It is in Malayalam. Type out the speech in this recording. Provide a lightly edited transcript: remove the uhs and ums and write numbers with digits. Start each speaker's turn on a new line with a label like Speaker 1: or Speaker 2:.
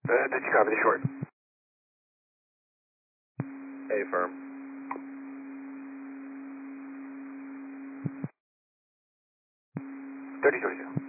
Speaker 1: Did you copy the short?
Speaker 2: A firm.
Speaker 1: 3022.